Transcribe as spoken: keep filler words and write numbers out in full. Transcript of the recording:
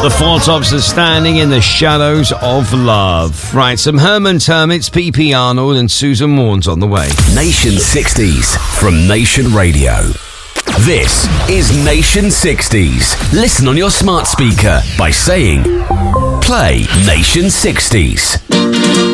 The Four Tops are Standing in the Shadows of Love. Right, some Herman's Hermits, P P Arnold and Susan Warnes on the way. Nation sixties from Nation Radio. This is Nation sixties. Listen on your smart speaker by saying, play Nation sixties.